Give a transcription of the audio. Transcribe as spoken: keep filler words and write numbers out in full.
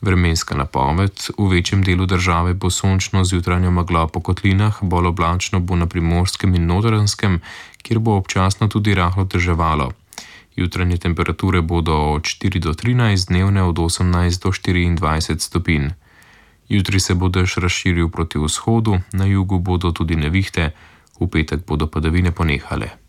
Vremenska napoved: v večjem delu države bo sončno z jutranjo meglo po kotlinah, bolj oblačno bo na Primorskem in Notranjskem, kjer bo občasno tudi rahlo deževalo. Jutranje temperature bodo od štiri do trinajst, dnevne od osemnajst do štiriindvajset stopinj. Jutri se bo dež razširil proti vzhodu, na jugu bodo tudi nevihte, v petek bodo padavine ponehale.